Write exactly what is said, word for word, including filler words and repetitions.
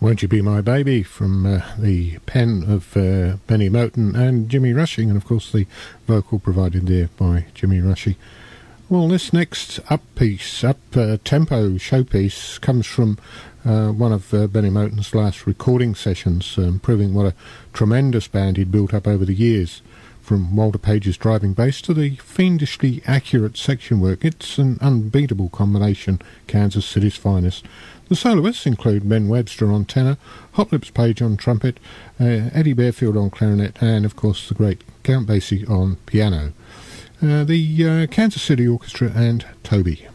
Won't You Be My Baby from uh, the pen of uh, Benny Moten and Jimmy Rushing, and of course the vocal provided there by Jimmy Rushing. Well, this next up piece, up uh, tempo showpiece comes from uh, one of uh, Benny Moten's last recording sessions, um, proving what a tremendous band he'd built up over the years. From Walter Page's driving bass to the fiendishly accurate section work, it's an unbeatable combination, Kansas City's finest. The soloists include Ben Webster on tenor, Hot Lips Page on trumpet, uh, Eddie Bearfield on clarinet, and of course the great Count Basie on piano. Uh, the uh, Kansas City Orchestra and Toby.